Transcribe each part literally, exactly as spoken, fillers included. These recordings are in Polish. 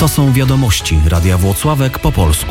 To są wiadomości Radia Włocławek po polsku.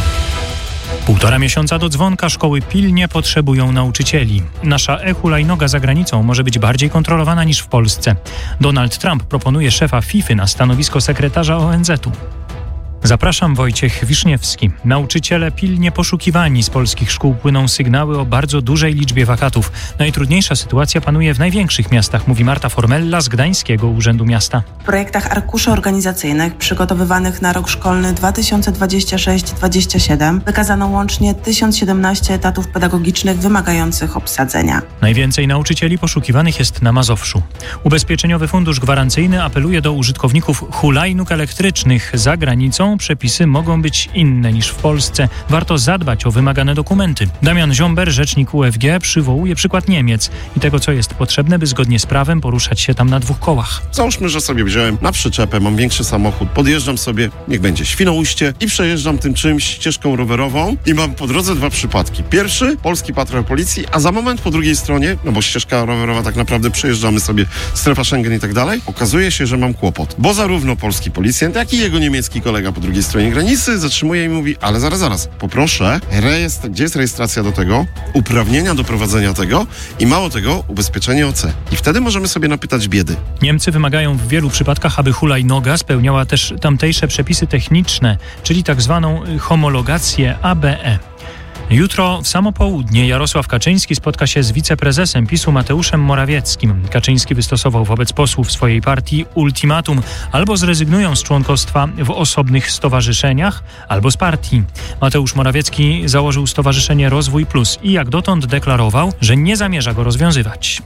Półtora miesiąca do dzwonka, szkoły pilnie potrzebują nauczycieli. Nasza e-hulajnoga za granicą może być bardziej kontrolowana niż w Polsce. Donald Trump proponuje szefa FIFA na stanowisko sekretarza O N Z u. Zapraszam, Wojciech Wiszniewski. Nauczyciele pilnie poszukiwani. Z polskich szkół płyną sygnały o bardzo dużej liczbie wakatów. Najtrudniejsza sytuacja panuje w największych miastach, mówi Marta Formella z Gdańskiego Urzędu Miasta. W projektach arkuszy organizacyjnych przygotowywanych na rok szkolny dwa tysiące dwudziesty szósty dwudziesty siódmy wykazano łącznie tysiąc siedemnaście etatów pedagogicznych wymagających obsadzenia. Najwięcej nauczycieli poszukiwanych jest na Mazowszu. Ubezpieczeniowy Fundusz Gwarancyjny apeluje do użytkowników hulajnóg elektrycznych za granicą. Przepisy mogą być inne niż w Polsce. Warto zadbać o wymagane dokumenty. Damian Ziomber, rzecznik U F G, przywołuje przykład Niemiec i tego, co jest potrzebne, by zgodnie z prawem poruszać się tam na dwóch kołach. Załóżmy, że sobie wziąłem na przyczepę, mam większy samochód, podjeżdżam sobie, niech będzie Świnoujście i przejeżdżam tym czymś ścieżką rowerową i mam po drodze dwa przypadki. Pierwszy, polski patrol policji, a za moment po drugiej stronie, no bo ścieżka rowerowa tak naprawdę przejeżdżamy sobie, strefa Schengen i tak dalej, okazuje się, że mam kłopot, bo zarówno polski policjant, jak i jego niemiecki kolega po drugiej stronie granicy zatrzymuje i mówi, ale zaraz, zaraz, poproszę, rejestr, gdzie jest rejestracja do tego, uprawnienia do prowadzenia tego i mało tego, ubezpieczenie O C. I wtedy możemy sobie napytać biedy. Niemcy wymagają w wielu przypadkach, aby hulajnoga spełniała też tamtejsze przepisy techniczne, czyli tak zwaną homologację A B E. Jutro w samo południe Jarosław Kaczyński spotka się z wiceprezesem PiSu Mateuszem Morawieckim. Kaczyński wystosował wobec posłów swojej partii ultimatum: albo zrezygnują z członkostwa w osobnych stowarzyszeniach, albo z partii. Mateusz Morawiecki założył Stowarzyszenie Rozwój Plus i jak dotąd deklarował, że nie zamierza go rozwiązywać.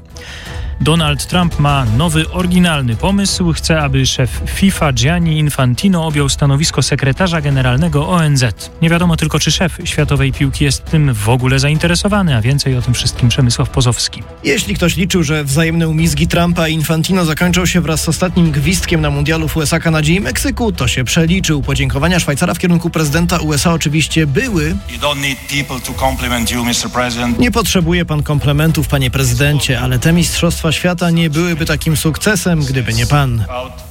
Donald Trump ma nowy, oryginalny pomysł. Chce, aby szef FIFA Gianni Infantino objął stanowisko sekretarza generalnego O N Z. Nie wiadomo tylko, czy szef światowej piłki jest tym w ogóle zainteresowany, a więcej o tym wszystkim Przemysław Pozowski. Jeśli ktoś liczył, że wzajemne umizgi Trumpa i Infantino zakończą się wraz z ostatnim gwizdkiem na mundialu w U S A, Kanadzie i Meksyku, to się przeliczył. Podziękowania Szwajcara w kierunku prezydenta U S A oczywiście były. Nie potrzebuje pan komplementów, panie prezydencie, ale te mistrzostwa świata nie byłyby takim sukcesem, gdyby nie pan.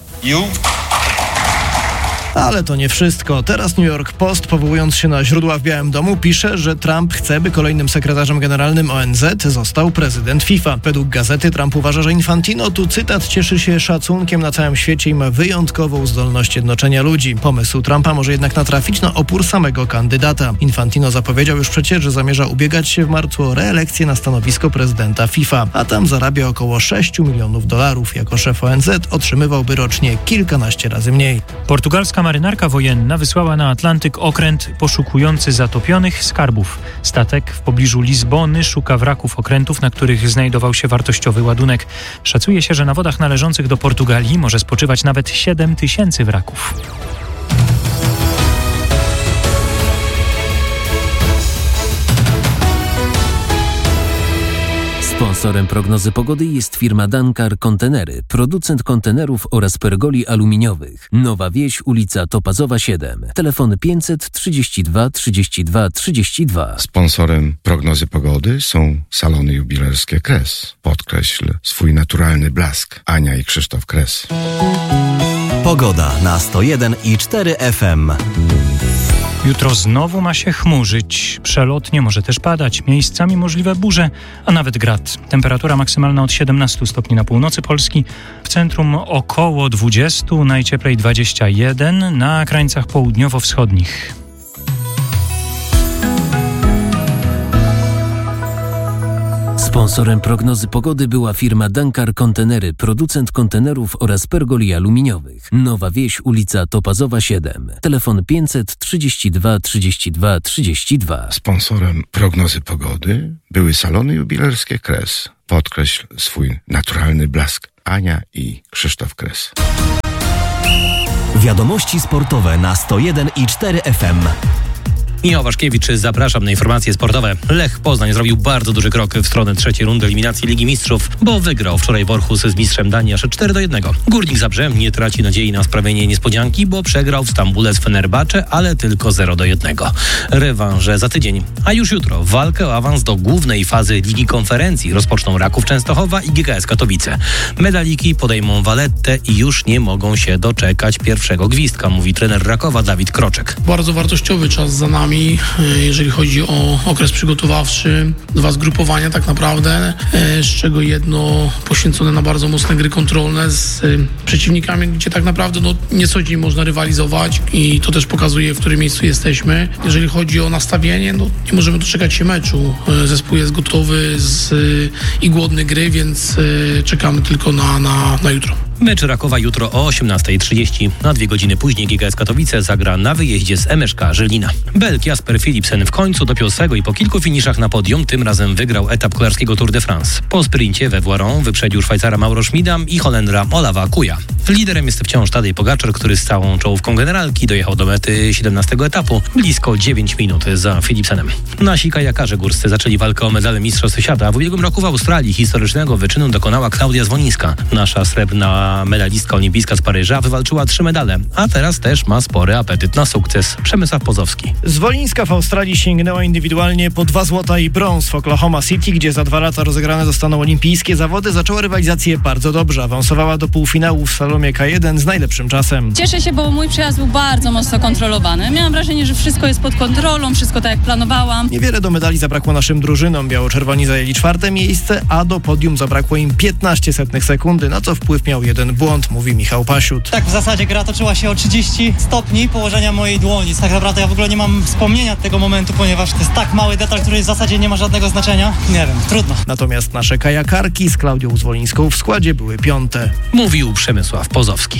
Ale to nie wszystko. Teraz New York Post, powołując się na źródła w Białym Domu, pisze, że Trump chce, by kolejnym sekretarzem generalnym O N Z został prezydent FIFA. Według gazety Trump uważa, że Infantino, tu cytat, cieszy się szacunkiem na całym świecie i ma wyjątkową zdolność jednoczenia ludzi. Pomysł Trumpa może jednak natrafić na opór samego kandydata. Infantino zapowiedział już przecież, że zamierza ubiegać się w marcu o reelekcję na stanowisko prezydenta FIFA, a tam zarabia około sześć milionów dolarów. Jako szef O N Z otrzymywałby rocznie kilkanaście razy mniej. Portugalska marynarka wojenna wysłała na Atlantyk okręt poszukujący zatopionych skarbów. Statek w pobliżu Lizbony szuka wraków okrętów, na których znajdował się wartościowy ładunek. Szacuje się, że na wodach należących do Portugalii może spoczywać nawet siedem tysięcy wraków. Sponsorem prognozy pogody jest firma Dankar Kontenery, producent kontenerów oraz pergoli aluminiowych. Nowa Wieś, ulica Topazowa siedem. Telefon pięćset trzydzieści dwa trzydzieści dwa trzydzieści dwa. Sponsorem prognozy pogody są salony jubilerskie Kres. Podkreśl swój naturalny blask. Ania i Krzysztof Kres. Pogoda na sto jeden i cztery F M. Jutro znowu ma się chmurzyć. Przelotnie może też padać. Miejscami możliwe burze, a nawet grad. Temperatura maksymalna od siedemnastu stopni na północy Polski. W centrum około dwudziestu, najcieplej dwadzieścia jeden, na krańcach południowo-wschodnich. Sponsorem prognozy pogody była firma Dankar Kontenery, producent kontenerów oraz pergoli aluminiowych. Nowa Wieś, ulica Topazowa siedem. Telefon pięćset trzydzieści dwa trzydzieści dwa trzydzieści dwa. Sponsorem prognozy pogody były salony jubilerskie Kres. Podkreśl swój naturalny blask. Ania i Krzysztof Kres. Wiadomości sportowe na sto jeden i cztery F M. Michał Waszkiewicz, zapraszam na informacje sportowe. Lech Poznań zrobił bardzo duży krok w stronę trzeciej rundy eliminacji Ligi Mistrzów, bo wygrał wczoraj w Orchus z mistrzem Danii aż cztery do jednego. Górnik Zabrze nie traci nadziei na sprawienie niespodzianki, bo przegrał w Stambule z Fenerbahce, ale tylko zero do jednego. Rewanże za tydzień. A już jutro walkę o awans do głównej fazy Ligi Konferencji rozpoczną Raków Częstochowa i G K S Katowice. Medaliki podejmą Valettę i już nie mogą się doczekać pierwszego gwizdka, mówi trener Rakowa Dawid Kroczek. Bardzo wartościowy czas za nami, jeżeli chodzi o okres przygotowawczy. Dwa zgrupowania tak naprawdę, z czego jedno poświęcone na bardzo mocne gry kontrolne z przeciwnikami, gdzie tak naprawdę no, nie co dzień można rywalizować i to też pokazuje, w którym miejscu jesteśmy. Jeżeli chodzi o nastawienie, no, nie możemy doczekać się meczu. Zespół jest gotowy z, i głodny gry, więc czekamy tylko na, na, na jutro. Mecz Rakowa jutro o osiemnasta trzydzieści. Na dwie godziny później G K S Katowice zagra na wyjeździe z M S K Żelina. Belg Jasper Philipsen w końcu dopiął swego i po kilku finiszach na podium tym razem wygrał etap kolarskiego Tour de France. Po sprincie we Voiron wyprzedził Szwajcara Mauro Schmida i Holendra Olava Kuja. Liderem jest wciąż Tadej Pogaczar, który z całą czołówką generalki dojechał do mety siedemnastego etapu blisko dziewięć minut za Philipsenem. Nasi kajakarze górscy zaczęli walkę o medale Mistrzostw Świata. W ubiegłym roku w Australii historycznego wyczynu dokonała Klaudia Zwolińska. Nasza srebrna medalistka olimpijska z Paryża wywalczyła trzy medale, a teraz też ma spory apetyt na sukces. Przemysław Pozowski. Zwolińska w Australii sięgnęła indywidualnie po dwa złota i brąz. W Oklahoma City, gdzie za dwa lata rozegrane zostaną olimpijskie zawody, zaczęła rywalizację bardzo dobrze. Awansowała do półfinału w slalomie K jeden z najlepszym czasem. Cieszę się, bo mój przejazd był bardzo mocno kontrolowany. Miałam wrażenie, że wszystko jest pod kontrolą, wszystko tak jak planowałam. Niewiele do medali zabrakło naszym drużynom. Biało-czerwoni zajęli czwarte miejsce, a do podium zabrakło im piętnaście setnych sekundy, na co wpływ miał jeden błąd, mówi Michał Pasiut. Tak, w zasadzie gra toczyła się o trzydzieści stopni położenia mojej dłoni. Tak naprawdę ja w ogóle nie mam wspomnienia tego momentu, ponieważ to jest tak mały detal, który w zasadzie nie ma żadnego znaczenia. Nie wiem, trudno. Natomiast nasze kajakarki z Klaudią Zwolińską w składzie były piąte. Mówił Przemysław Pozowski.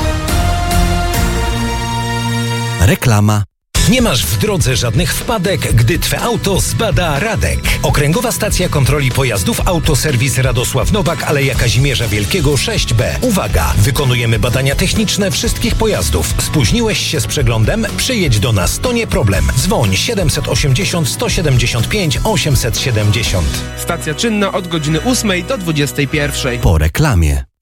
Reklama. Nie masz w drodze żadnych wpadek, gdy Twe auto zbada Radek. Okręgowa Stacja Kontroli Pojazdów Autoserwis Radosław Nowak, Aleja Kazimierza Wielkiego sześć B. Uwaga! Wykonujemy badania techniczne wszystkich pojazdów. Spóźniłeś się z przeglądem? Przyjedź do nas, to nie problem. Dzwoń siedemset osiemdziesiąt sto siedemdziesiąt pięć osiemset siedemdziesiąt. Stacja czynna od godziny ósmej do dwudziestej pierwszej. Po reklamie.